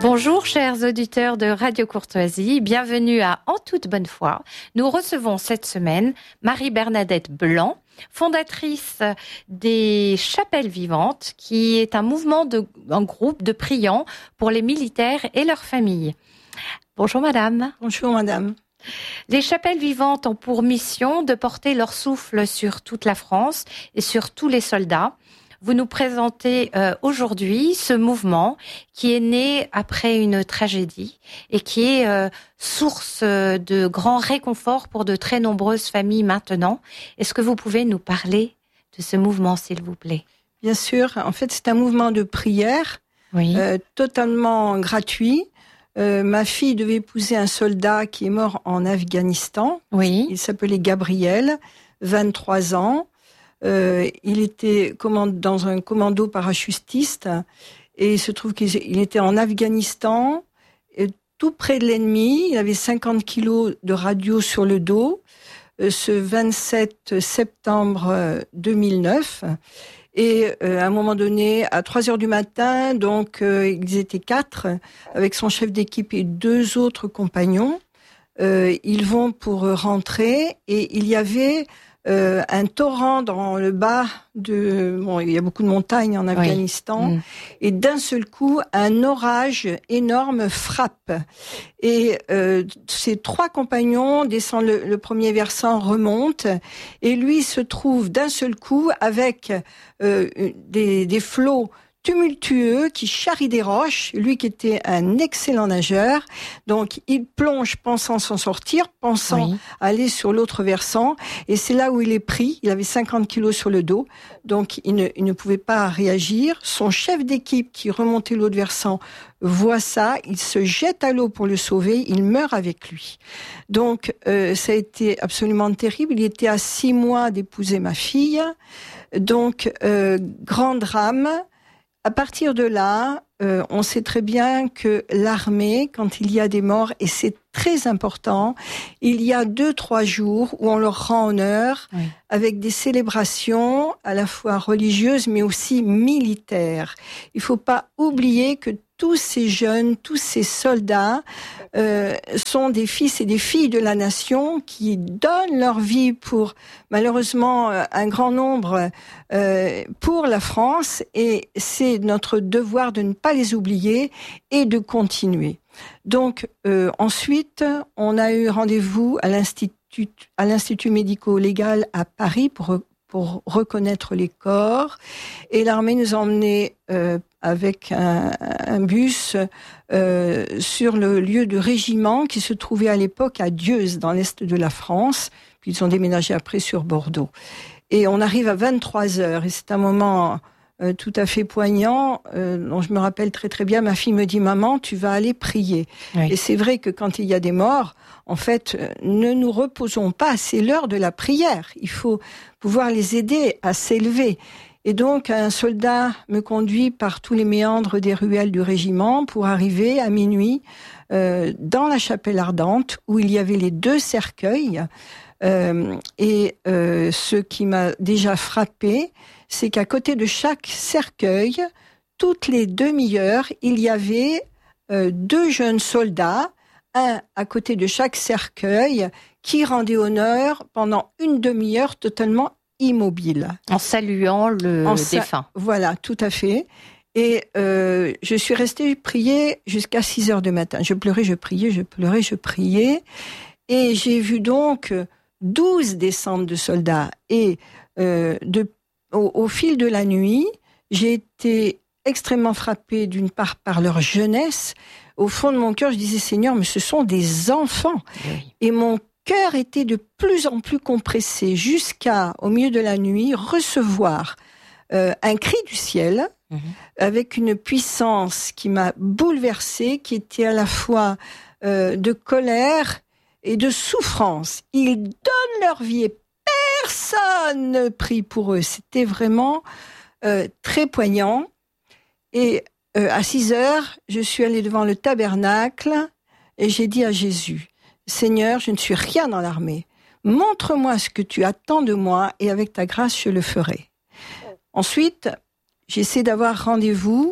Bonjour chers auditeurs de Radio Courtoisie, bienvenue à En toute bonne foi. Nous recevons cette semaine Marie-Bernadette Blanc, fondatrice des Chapelles Vivantes, qui est un groupe de priants pour les militaires et leurs familles. Bonjour madame. Bonjour madame. Les Chapelles Vivantes ont pour mission de porter leur souffle sur toute la France et sur tous les soldats. Vous nous présentez aujourd'hui ce mouvement qui est né après une tragédie et qui est source de grand réconfort pour de très nombreuses familles maintenant. Est-ce que vous pouvez nous parler de ce mouvement, s'il vous plaît ? Bien sûr. En fait, c'est un mouvement de prière totalement gratuit. Ma fille devait épouser un soldat qui est mort en Afghanistan. Oui. Il s'appelait Gabriel, 23 ans. Il était dans un commando parachutiste et il se trouve qu'il était en Afghanistan, tout près de l'ennemi. Il avait 50 kilos de radio sur le dos, ce 27 septembre 2009. Et à un moment donné, à 3 heures du matin, donc ils étaient 4, avec son chef d'équipe et 2 autres compagnons. Ils vont pour rentrer et il y avait un torrent dans le bas il y a beaucoup de montagnes en Afghanistan, et d'un seul coup, un orage énorme frappe. Et ses 3 compagnons descendent le premier versant, remontent, et lui se trouve d'un seul coup avec des flots tumultueux qui charrient des roches, lui qui était un excellent nageur. Donc il plonge pensant s'en sortir, pensant aller sur l'autre versant, et c'est là où il est pris. Il avait 50 kilos sur le dos, donc il ne pouvait pas réagir. Son chef d'équipe qui remontait l'autre versant voit ça, il se jette à l'eau pour le sauver, il meurt avec lui. Donc ça a été absolument terrible. Il était à 6 mois d'épouser ma fille, donc grand drame. À partir de là, on sait très bien que l'armée, quand il y a des morts, et c'est très important, il y a 2-3 jours où on leur rend honneur avec des célébrations à la fois religieuses mais aussi militaires. Il ne faut pas oublier que tous ces jeunes, tous ces soldats sont des fils et des filles de la nation qui donnent leur vie pour, malheureusement, un grand nombre pour la France, et c'est notre devoir de ne pas les oublier et de continuer. Donc ensuite, on a eu rendez-vous à l'Institut médico-légal à Paris pour reconnaître les corps, et l'armée nous a emmenés avec un bus sur le lieu de régiment qui se trouvait à l'époque à Dieuze, dans l'est de la France. Puis ils ont déménagé après sur Bordeaux. Et on arrive à 23h, et c'est un moment tout à fait poignant, dont je me rappelle très très bien. Ma fille me dit « Maman, tu vas aller prier ». Et c'est vrai que quand il y a des morts, en fait, ne nous reposons pas, c'est l'heure de la prière. Il faut pouvoir les aider à s'élever. Et donc, un soldat me conduit par tous les méandres des ruelles du régiment pour arriver à minuit dans la chapelle ardente où il y avait les 2 cercueils. Ce qui m'a déjà frappé, c'est qu'à côté de chaque cercueil, toutes les demi-heures, il y avait 2 jeunes soldats, un à côté de chaque cercueil, qui rendaient honneur pendant une demi-heure totalement immobile. En saluant le défunt. Voilà, tout à fait. Et je suis restée prier jusqu'à 6 heures du matin. Je pleurais, je priais, je pleurais, je priais. Et j'ai vu donc 12 descentes de soldats. Et au fil de la nuit, j'ai été extrêmement frappée d'une part par leur jeunesse. Au fond de mon cœur, je disais, Seigneur, mais ce sont des enfants. Oui. Et mon cœur était de plus en plus compressé jusqu'à, au milieu de la nuit, recevoir un cri du ciel avec une puissance qui m'a bouleversée, qui était à la fois de colère et de souffrance. Ils donnent leur vie et personne ne prie pour eux. C'était vraiment très poignant. Et à 6 heures, je suis allée devant le tabernacle et j'ai dit à Jésus, Seigneur, je ne suis rien dans l'armée. Montre-moi ce que tu attends de moi et avec ta grâce, je le ferai. Ensuite, j'essaie d'avoir rendez-vous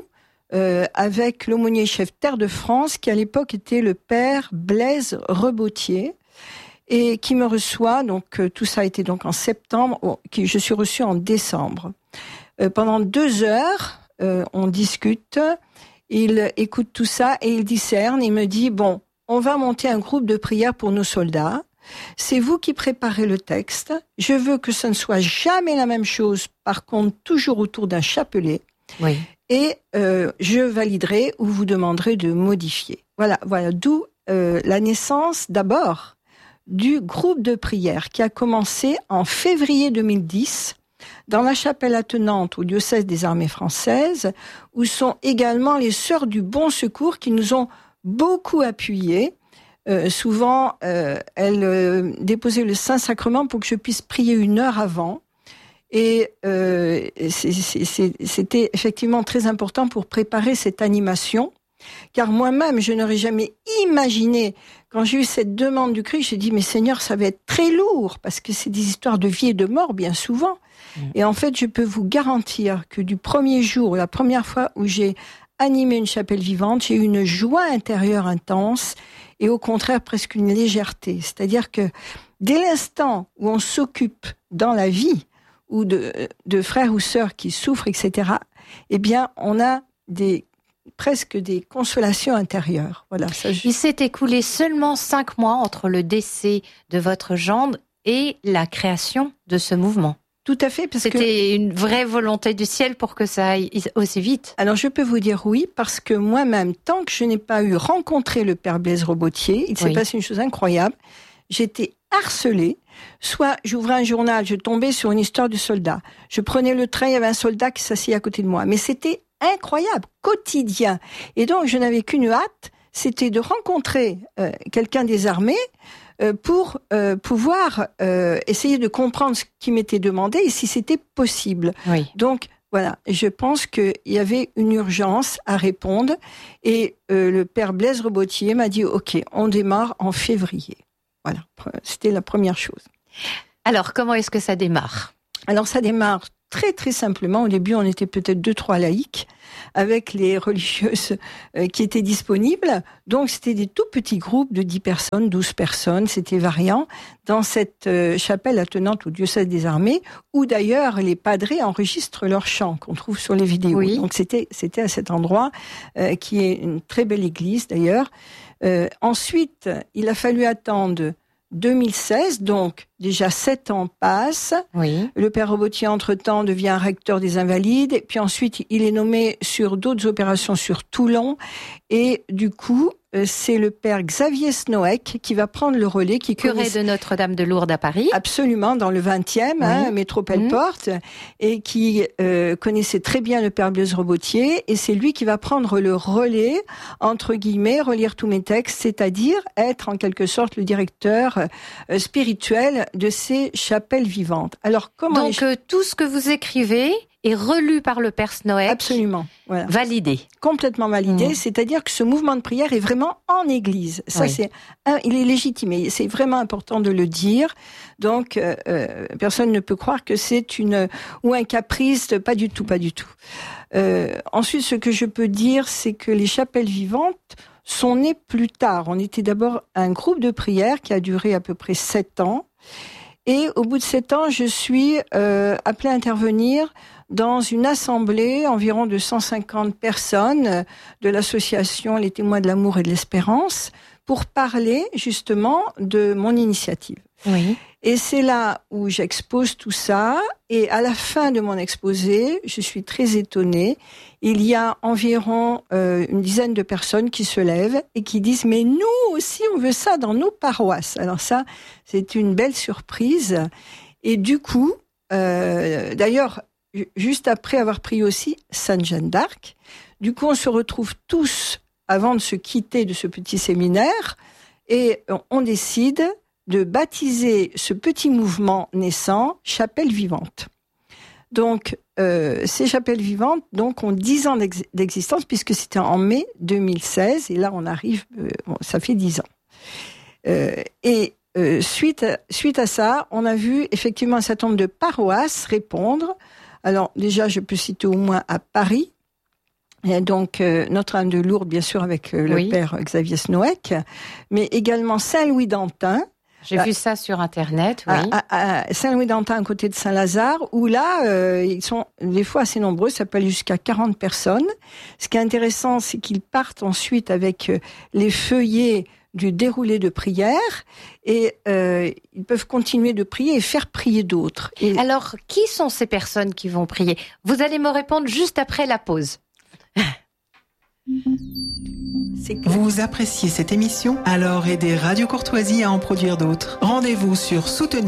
avec l'aumônier chef Terre de France, qui à l'époque était le père Blaise Rebotier, et qui me reçoit. Donc tout ça a été donc en septembre, je suis reçue en décembre. Pendant 2 heures, on discute, il écoute tout ça et il discerne. Il me dit, bon, on va monter un groupe de prière pour nos soldats. C'est vous qui préparez le texte. Je veux que ce ne soit jamais la même chose, par contre, toujours autour d'un chapelet. Oui. Et je validerai ou vous demanderai de modifier. Voilà, d'où la naissance d'abord du groupe de prière qui a commencé en février 2010 dans la chapelle attenante au diocèse des armées françaises, où sont également les sœurs du Bon Secours qui nous ont beaucoup appuyés. Souvent, elles déposaient le Saint-Sacrement pour que je puisse prier 1 heure avant. Et c'était effectivement très important pour préparer cette animation. Car moi-même, je n'aurais jamais imaginé, quand j'ai eu cette demande du Christ, j'ai dit, mais Seigneur, ça va être très lourd, parce que c'est des histoires de vie et de mort, bien souvent. Et en fait, je peux vous garantir que du premier jour, la première fois où j'ai animé une chapelle vivante, j'ai eu une joie intérieure intense, et au contraire, presque une légèreté. C'est-à-dire que dès l'instant où on s'occupe dans la vie, ou de frères ou sœurs qui souffrent, etc., eh bien, on a presque des consolations intérieures. Voilà, Il s'est écoulé seulement 5 mois entre le décès de votre gendre et la création de ce mouvement. Tout à fait, parce C'était une vraie volonté du ciel pour que ça aille aussi vite. Alors je peux vous dire oui, parce que moi-même, tant que je n'ai pas rencontré le père Blaise Rebotier, il s'est passé une chose incroyable. J'étais harcelée. Soit j'ouvrais un journal, je tombais sur une histoire de soldat. Je prenais le train, il y avait un soldat qui s'asseyait à côté de moi. Mais c'était incroyable, quotidien. Et donc, je n'avais qu'une hâte, c'était de rencontrer quelqu'un des armées pour pouvoir essayer de comprendre ce qui m'était demandé et si c'était possible. Oui. Donc, voilà, je pense qu'il y avait une urgence à répondre. Et le père Blaise Rebotier m'a dit, OK, on démarre en février. Voilà, c'était la première chose. Alors, comment est-ce que ça démarre ? Alors, ça démarre très très simplement. Au début, on était peut-être 2-3 laïcs avec les religieuses qui étaient disponibles. Donc, c'était des tout petits groupes de 10 personnes, 12 personnes, c'était variant, dans cette chapelle attenante au diocèse des armées, où d'ailleurs les padrés enregistrent leurs chants qu'on trouve sur les vidéos. Oui. Donc, c'était à cet endroit qui est une très belle église d'ailleurs. Ensuite, il a fallu attendre 2016, donc déjà 7 ans passent. Oui. Le père Rebotier, entre-temps, devient recteur des Invalides. Et puis ensuite, il est nommé sur d'autres opérations sur Toulon. Et du coup, c'est le père Xavier Snoek qui va prendre le relais. Curé de Notre-Dame de Lourdes à Paris. Absolument, dans le 20e, métro Pelleport, et qui connaissait très bien le père Blaise Rebotier. Et c'est lui qui va prendre le relais, entre guillemets, relire tous mes textes, c'est-à-dire être en quelque sorte le directeur spirituel de ces chapelles vivantes. Alors, comment donc, tout ce que vous écrivez est relu par le père Snoek. Absolument. Voilà. Validé. Complètement validé. C'est-à-dire que ce mouvement de prière est vraiment en église. Ça, il est légitimé. C'est vraiment important de le dire. Donc, personne ne peut croire que c'est ou un caprice. Pas du tout, pas du tout. Ensuite, ce que je peux dire, c'est que les chapelles vivantes sont nées plus tard. On était d'abord un groupe de prière qui a duré à peu près 7 ans. Et au bout de 7 ans, je suis appelée à intervenir dans une assemblée environ de 150 personnes de l'association Les Témoins de l'Amour et de l'Espérance pour parler justement de mon initiative. Oui. Et c'est là où j'expose tout ça. Et à la fin de mon exposé, je suis très étonnée. Il y a environ une dizaine de personnes qui se lèvent et qui disent « Mais nous aussi, on veut ça dans nos paroisses ». Alors ça, c'est une belle surprise. Et du coup, d'ailleurs, juste après avoir prié aussi Sainte Jeanne d'Arc, du coup, on se retrouve tous avant de se quitter de ce petit séminaire et on décide de baptiser ce petit mouvement naissant Chapelle Vivante. Donc, ces chapelles vivantes ont 10 ans d'existence puisque c'était en mai 2016 et là on arrive, ça fait 10 ans. Suite à ça, on a vu effectivement un certain nombre de paroisses répondre. Alors déjà, je peux citer au moins à Paris, Et donc Notre-Dame de Lourdes, bien sûr, avec le père Xavier Snoeck, mais également Saint-Louis d'Antin. J'ai vu ça sur Internet, oui. À Saint-Louis-d'Antin, à côté de Saint-Lazare, où là, ils sont des fois assez nombreux, ça peut aller jusqu'à 40 personnes. Ce qui est intéressant, c'est qu'ils partent ensuite avec les feuillets du déroulé de prière et ils peuvent continuer de prier et faire prier d'autres. Alors, qui sont ces personnes qui vont prier ? Vous allez me répondre juste après la pause. Vous appréciez cette émission ? Alors aidez Radio Courtoisie à en produire d'autres. Rendez-vous sur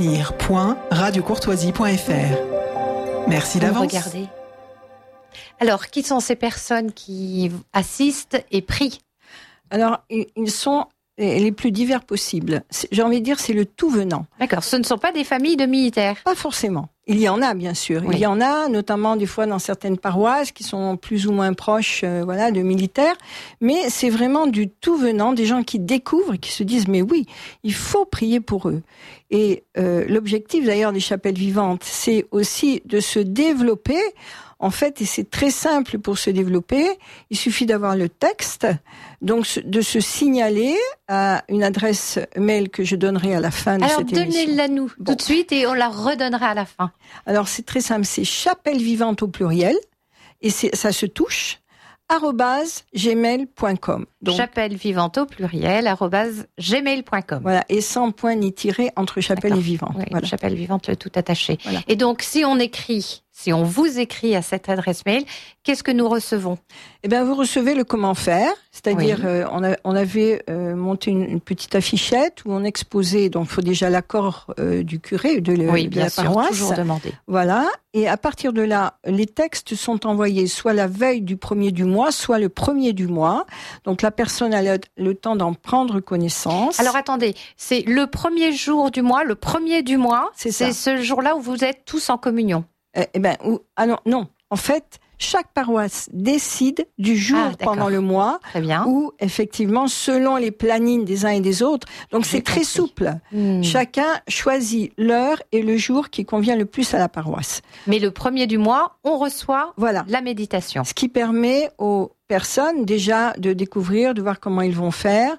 soutenir.radiocourtoisie.fr. Merci d'avance. Regardez. Alors, qui sont ces personnes qui assistent et prient ? Alors, ils sont les plus divers possibles. J'ai envie de dire, c'est le tout venant. D'accord, ce ne sont pas des familles de militaires ? Pas forcément. Il y en a, bien sûr. Oui. Il y en a, notamment des fois dans certaines paroisses qui sont plus ou moins proches de militaires. Mais c'est vraiment du tout venant, des gens qui découvrent et qui se disent « mais oui, il faut prier pour eux ». Et l'objectif d'ailleurs des chapelles vivantes, c'est aussi de se développer. En fait, et c'est très simple pour se développer, il suffit d'avoir le texte, donc de se signaler à une adresse mail que je donnerai à la fin de cette émission. Alors, donnez-la nous tout de suite et on la redonnera à la fin. Alors, c'est très simple, c'est chapelle vivante au pluriel, et ça se touche, @gmail.com. Donc, chapelle vivante au pluriel, @gmail.com. Voilà, et sans point ni tiré entre chapelle et vivante. Oui, voilà. Chapelle vivante tout attaché. Voilà. Et donc, si on vous écrit à cette adresse mail, qu'est-ce que nous recevons ? Eh bien, vous recevez le comment faire, c'est-à-dire on avait monté une petite affichette où on exposait, donc il faut déjà l'accord du curé de la paroisse. Toujours demandé. Voilà, et à partir de là, les textes sont envoyés soit la veille du 1er du mois, soit le 1er du mois. Donc la personne a le temps d'en prendre connaissance. Alors attendez, c'est le 1er jour du mois, le 1er du mois, c'est ce jour-là où vous êtes tous en communion. Non. En fait, chaque paroisse décide du jour pendant le mois où, effectivement, selon les plannings des uns et des autres, donc c'est très souple. Chacun choisit l'heure et le jour qui convient le plus à la paroisse. Mais le 1er du mois, on reçoit la méditation. Ce qui permet aux personnes déjà de découvrir, de voir comment ils vont faire.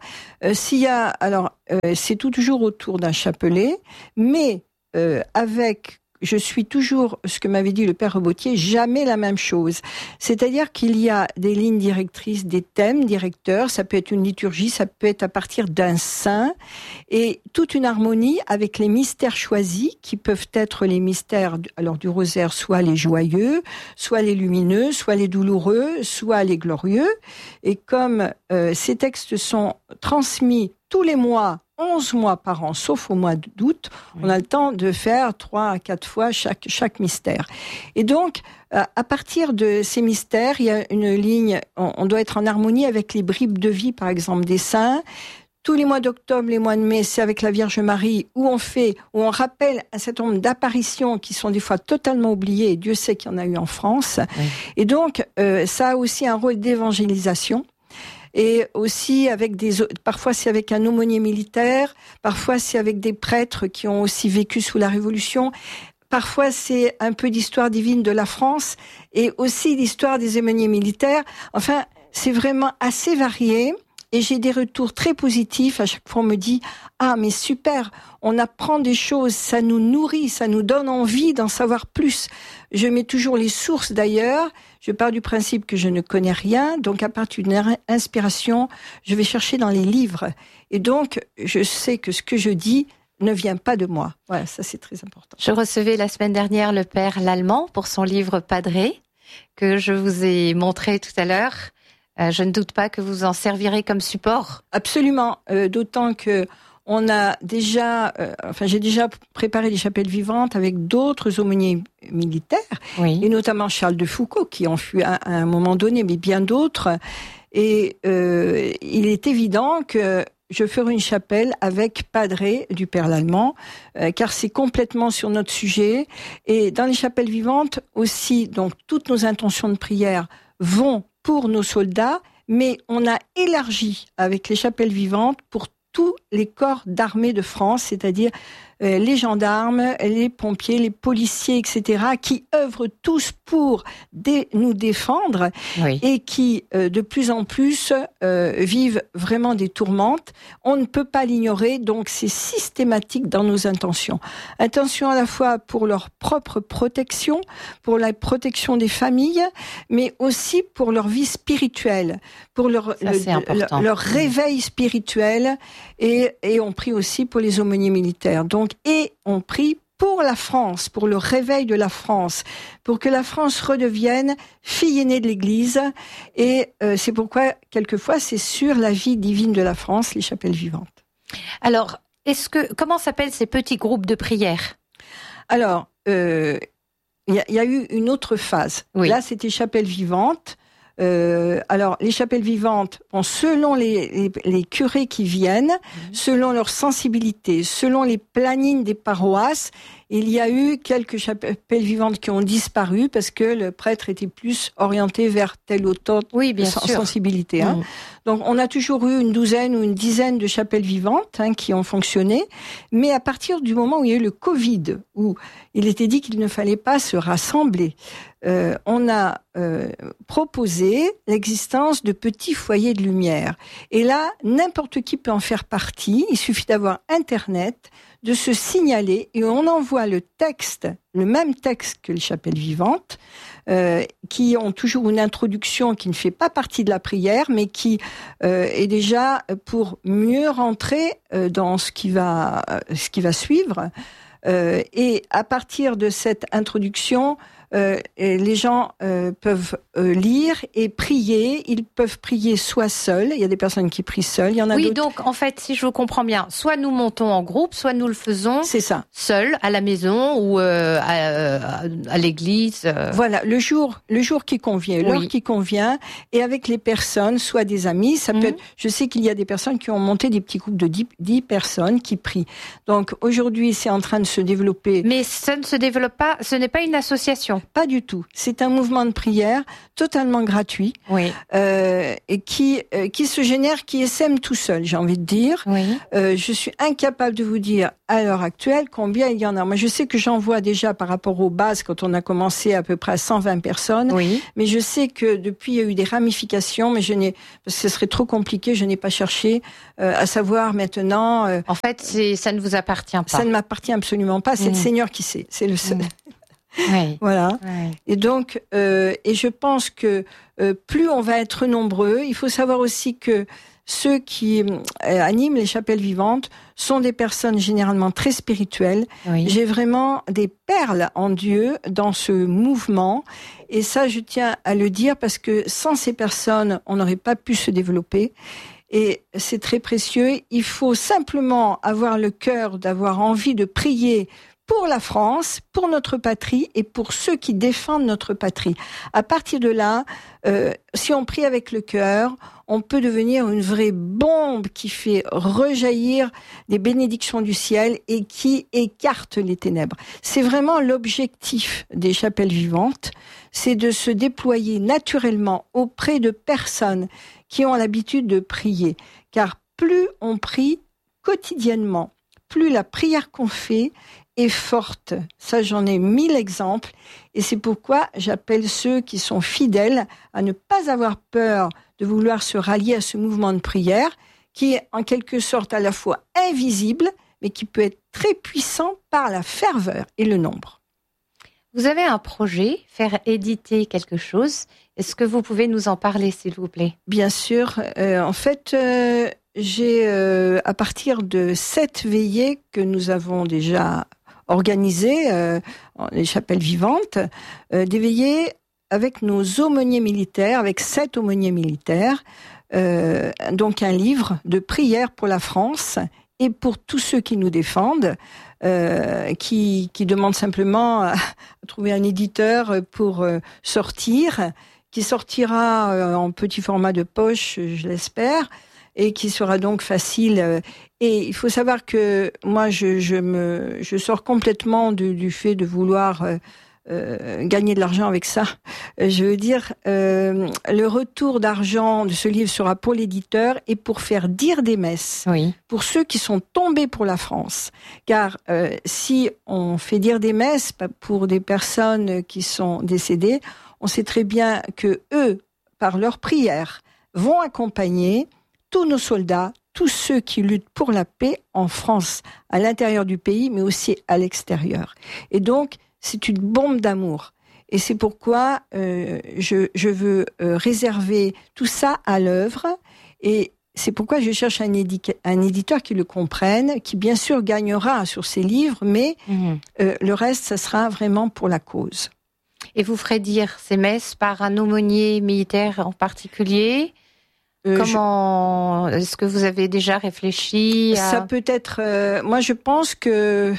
C'est toujours autour d'un chapelet, mais je suis toujours, ce que m'avait dit le père Rebotier, jamais la même chose. C'est-à-dire qu'il y a des lignes directrices, des thèmes directeurs, ça peut être une liturgie, ça peut être à partir d'un saint, et toute une harmonie avec les mystères choisis, qui peuvent être les mystères du rosaire, soit les joyeux, soit les lumineux, soit les douloureux, soit les glorieux. Et comme ces textes sont transmis tous les mois, 11 mois par an, sauf au mois d'août, on a le temps de faire 3 à 4 fois chaque mystère. Et donc, à partir de ces mystères, il y a une ligne, on doit être en harmonie avec les bribes de vie, par exemple, des saints. Tous les mois d'octobre, les mois de mai, c'est avec la Vierge Marie, où on rappelle un certain nombre d'apparitions qui sont des fois totalement oubliées, et Dieu sait qu'il y en a eu en France. Oui. Et donc, ça a aussi un rôle d'évangélisation. Et aussi parfois c'est avec un aumônier militaire, parfois c'est avec des prêtres qui ont aussi vécu sous la Révolution, parfois c'est un peu d'histoire divine de la France et aussi l'histoire des aumôniers militaires. Enfin, c'est vraiment assez varié. Et j'ai des retours très positifs. À chaque fois, on me dit « Ah, mais super, on apprend des choses, ça nous nourrit, ça nous donne envie d'en savoir plus. » Je mets toujours les sources d'ailleurs. Je pars du principe que je ne connais rien. Donc, à partir d'une inspiration, je vais chercher dans les livres. Et donc, je sais que ce que je dis ne vient pas de moi. Voilà, ça c'est très important. Je recevais la semaine dernière le père Lallemand pour son livre Padré, que je vous ai montré tout à l'heure. Je ne doute pas que vous en servirez comme support. Absolument, d'autant que on a déjà, j'ai déjà préparé des chapelles vivantes avec d'autres aumôniers militaires, et notamment Charles de Foucauld, qui en fut à un moment donné, mais bien d'autres. Et il est évident que je ferai une chapelle avec Padré du Père Lallemand, car c'est complètement sur notre sujet. Et dans les chapelles vivantes aussi, donc toutes nos intentions de prière vont pour nos soldats, mais on a élargi avec les chapelles vivantes pour tous les corps d'armée de France, c'est-à-dire les gendarmes, les pompiers, les policiers, etc., qui œuvrent tous pour nous défendre et qui, de plus en plus, vivent vraiment des tourmentes. On ne peut pas l'ignorer, donc c'est systématique dans nos intentions. Intentions à la fois pour leur propre protection, pour la protection des familles, mais aussi pour leur vie spirituelle, pour leur réveil spirituel, et on prie aussi pour les aumôniers militaires. Donc, et on prie pour la France, pour le réveil de la France, pour que la France redevienne fille aînée de l'Église. Et c'est pourquoi, quelquefois, c'est sur la vie divine de la France, les chapelles vivantes. Alors, comment s'appellent ces petits groupes de prière ? Alors, il y a eu une autre phase. Oui. Là, c'était chapelles vivantes. Alors, les chapelles vivantes, selon les curés qui viennent, selon leur sensibilité, selon les plannings des paroisses, il y a eu quelques chapelles vivantes qui ont disparu parce que le prêtre était plus orienté vers telle ou autre sensibilité. Hein. Donc, on a toujours eu une douzaine ou une dizaine de chapelles vivantes qui ont fonctionné. Mais à partir du moment où il y a eu le Covid, où il était dit qu'il ne fallait pas se rassembler, on a proposé l'existence de petits foyers de lumière. Et là, n'importe qui peut en faire partie. Il suffit d'avoir Internet, de se signaler, et on envoie le même texte que les chapelles vivantes, qui ont toujours une introduction qui ne fait pas partie de la prière, mais qui est déjà pour mieux rentrer dans ce qui va suivre. Et à partir de cette introduction, les gens peuvent lire et prier. Ils peuvent prier soit seuls. Il y a des personnes qui prient seules. Il y en a d'autres. Donc en fait, si je vous comprends bien, soit nous montons en groupe, soit nous le faisons seuls à la maison ou à l'église. Voilà, le jour qui convient, l'heure qui convient, et avec les personnes, soit des amis. Ça peut être. Je sais qu'il y a des personnes qui ont monté des petits groupes de 10 personnes qui prient. Donc aujourd'hui, c'est en train de se développer. Mais ça ne se développe pas. Ce n'est pas une association. Pas du tout. C'est un mouvement de prière totalement gratuit, et qui se génère, qui essaime tout seul, j'ai envie de dire. Je suis incapable de vous dire à l'heure actuelle combien il y en a. Moi, je sais que j'en vois déjà par rapport aux bases quand on a commencé à peu près à 120 personnes. Mais je sais que depuis, il y a eu des ramifications, mais parce que ce serait trop compliqué, je n'ai pas cherché à savoir maintenant. En fait, ça ne vous appartient pas. Ça ne m'appartient absolument pas. C'est le Seigneur qui sait. C'est le seul. Voilà. Et donc, et je pense que plus on va être nombreux, il faut savoir aussi que ceux qui animent les chapelles vivantes sont des personnes généralement très spirituelles. J'ai vraiment des perles en Dieu dans ce mouvement. Et ça, je tiens à le dire parce que sans ces personnes, on n'aurait pas pu se développer. Et c'est très précieux. Il faut simplement avoir le cœur d'avoir envie de prier pour la France, pour notre patrie et pour ceux qui défendent notre patrie. À partir de là, si on prie avec le cœur, on peut devenir une vraie bombe qui fait rejaillir des bénédictions du ciel et qui écarte les ténèbres. C'est vraiment l'objectif des chapelles vivantes, c'est de se déployer naturellement auprès de personnes qui ont l'habitude de prier. Car plus on prie quotidiennement, plus la prière qu'on fait est forte. Ça, j'en ai 1000 exemples. Et c'est pourquoi j'appelle ceux qui sont fidèles à ne pas avoir peur de vouloir se rallier à ce mouvement de prière qui est en quelque sorte à la fois invisible, mais qui peut être très puissant par la ferveur et le nombre. Vous avez un projet, faire éditer quelque chose. Est-ce que vous pouvez nous en parler, s'il vous plaît ? Bien sûr. En fait, j'ai, à partir de 7 veillées que nous avons déjà organisées, les chapelles vivantes, des veillées avec nos aumôniers militaires, avec 7 aumôniers militaires, donc un livre de prière pour la France et pour tous ceux qui nous défendent, qui demandent simplement à trouver un éditeur pour sortir, qui sortira en petit format de poche, je l'espère, et qui sera donc facile. Et il faut savoir que moi, je sors complètement du fait de vouloir gagner de l'argent avec ça. Je veux dire, le retour d'argent de ce livre sera pour l'éditeur et pour faire dire des messes. Oui. Pour ceux qui sont tombés pour la France. Car si on fait dire des messes pour des personnes qui sont décédées, on sait très bien que eux, par leur prière, vont accompagner tous nos soldats, tous ceux qui luttent pour la paix en France, à l'intérieur du pays, mais aussi à l'extérieur. Et donc, c'est une bombe d'amour. Et c'est pourquoi je veux réserver tout ça à l'œuvre. Et c'est pourquoi je cherche un éditeur qui le comprenne, qui bien sûr gagnera sur ses livres, mais le reste, ça sera vraiment pour la cause. Et vous ferez dire ces messes par un aumônier militaire en particulier ? Comment est-ce que vous avez déjà réfléchi à... Ça peut être... moi, je pense que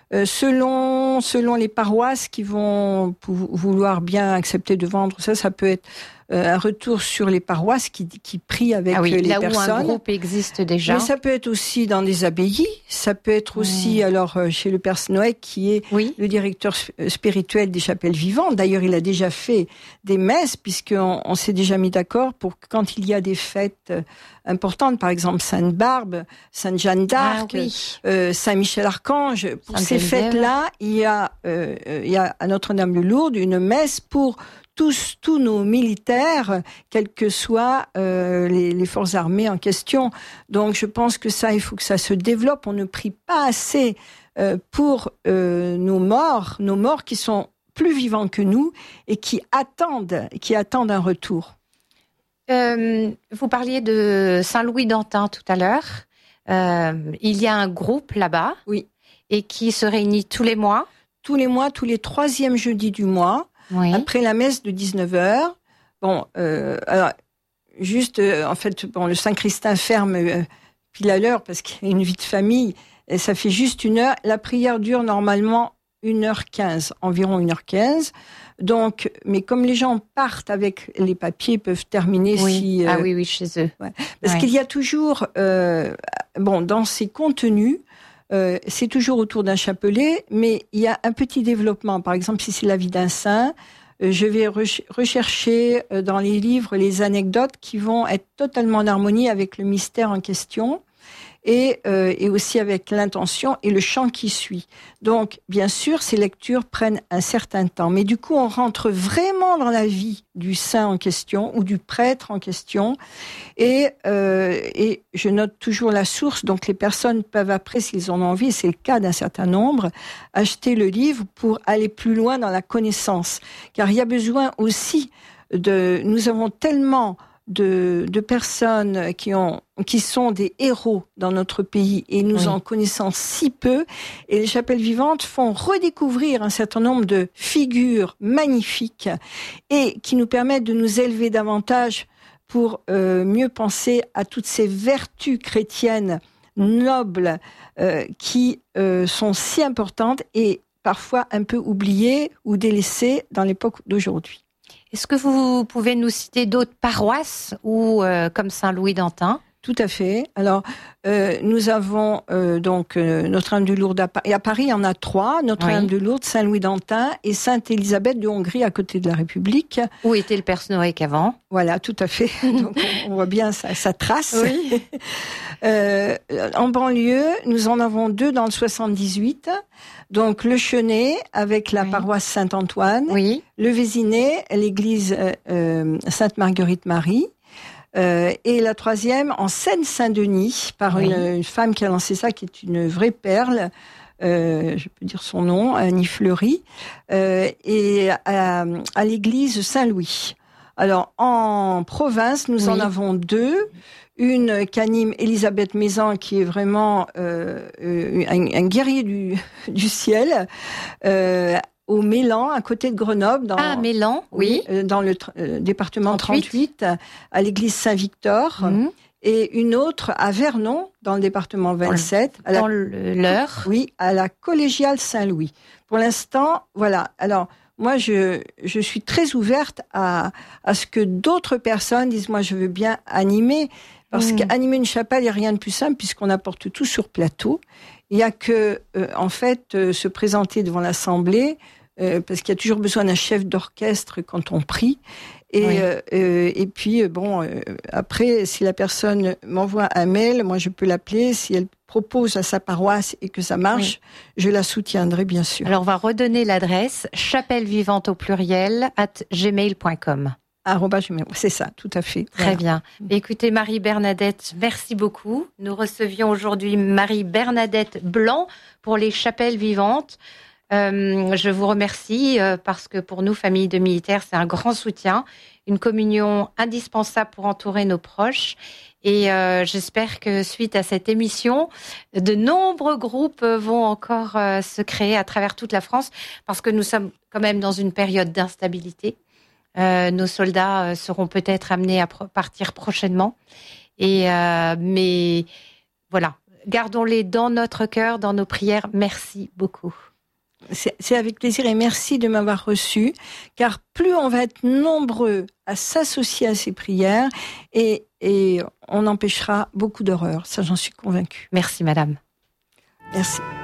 selon les paroisses qui vont vouloir bien accepter de vendre ça peut être un retour sur les paroisses qui prient avec les là personnes. Là où un groupe existe déjà. Mais ça peut être aussi dans des abbayes, ça peut être aussi chez le Père Snoek qui est le directeur spirituel des chapelles vivantes. D'ailleurs, il a déjà fait des messes puisqu'on s'est déjà mis d'accord pour que quand il y a des fêtes importantes, par exemple Sainte-Barbe, Sainte-Jeanne d'Arc, Saint-Michel-Archange, pour ces fêtes-là, il y a à Notre-Dame-de-Lourdes une messe pour tous nos militaires, quelles que soient les forces armées en question. Donc je pense que ça, il faut que ça se développe. On ne prie pas assez pour nos morts qui sont plus vivants que nous et qui attendent un retour. Vous parliez de Saint-Louis d'Antin tout à l'heure. Il y a un groupe là-bas, et qui se réunit tous les mois. Tous les mois, tous les troisièmes jeudis du mois. Oui. Après la messe de 19h, alors juste en fait, le Saint-Christin ferme pile à l'heure parce qu'il y a une vie de famille et ça fait juste 1 heure. La prière dure normalement 1h15, environ 1h15. Donc, mais comme les gens partent avec les papiers, ils peuvent terminer si... oui, chez eux. Ouais. Parce qu'il y a toujours, dans ces contenus, c'est toujours autour d'un chapelet, mais il y a un petit développement. Par exemple, si c'est la vie d'un saint, je vais rechercher dans les livres les anecdotes qui vont être totalement en harmonie avec le mystère en question et aussi avec l'intention et le chant qui suit. Donc, bien sûr, ces lectures prennent un certain temps, mais du coup, on rentre vraiment dans la vie du saint en question ou du prêtre en question et je note toujours la source, donc les personnes peuvent après, s'ils en ont envie, et c'est le cas d'un certain nombre, acheter le livre pour aller plus loin dans la connaissance. Car il y a besoin aussi nous avons tellement de personnes qui sont des héros dans notre pays et nous en connaissons si peu, et les chapelles vivantes font redécouvrir un certain nombre de figures magnifiques et qui nous permettent de nous élever davantage pour mieux penser à toutes ces vertus chrétiennes nobles qui sont si importantes et parfois un peu oubliées ou délaissées dans l'époque d'aujourd'hui. Est-ce que vous pouvez nous citer d'autres paroisses ou comme Saint-Louis d'Antin ? Tout à fait. Alors, nous avons Notre-Dame de Lourdes à Paris. À Paris, il y en a 3. Notre-Dame de Lourdes, Saint-Louis d'Antin et Sainte-Élisabeth de Hongrie à côté de la République. Où était le Père Snoek avant ? Voilà, tout à fait. Donc, on voit bien sa trace. Oui. En banlieue, nous en avons 2 dans le 78. Donc, le Chenet avec la paroisse Saint-Antoine. Oui. Le Vésinet, l'église Sainte-Marguerite-Marie. Et la 3e en Seine-Saint-Denis par une femme qui a lancé ça, qui est une vraie perle, je peux dire son nom, Annie Fleury, et à l'église Saint-Louis. Alors en province, nous en avons 2. Une qu'anime Elisabeth Maison, qui est vraiment un guerrier du ciel, au Mélan, à côté de Grenoble. Mélan, dans le département 38, à l'église Saint-Victor. Et une autre à Vernon, dans le département 27. Dans l'Eure. Oui, à la collégiale Saint-Louis. Pour l'instant, voilà. Alors, moi, je suis très ouverte à ce que d'autres personnes disent, moi, je veux bien animer. Parce qu'animer une chapelle, il n'y a rien de plus simple, puisqu'on apporte tout sur plateau. Il n'y a que, se présenter devant l'assemblée, parce qu'il y a toujours besoin d'un chef d'orchestre quand on prie. Et puis, après, si la personne m'envoie un mail, moi, je peux l'appeler. Si elle propose à sa paroisse et que ça marche, je la soutiendrai, bien sûr. Alors, on va redonner l'adresse chapellevivante@gmail.com. C'est ça, tout à fait. Très bien. Écoutez, Marie-Bernadette, merci beaucoup. Nous recevions aujourd'hui Marie-Bernadette Blanc pour les Chapelles Vivantes. Je vous remercie parce que pour nous, famille de militaires, c'est un grand soutien, une communion indispensable pour entourer nos proches. Et j'espère que suite à cette émission, de nombreux groupes vont encore se créer à travers toute la France parce que nous sommes quand même dans une période d'instabilité. Nos soldats seront peut-être amenés à partir prochainement. Mais voilà, gardons-les dans notre cœur, dans nos prières. Merci beaucoup. C'est avec plaisir et merci de m'avoir reçu, car plus on va être nombreux à s'associer à ces prières et on empêchera beaucoup d'horreurs. Ça, j'en suis convaincue. Merci, madame. Merci.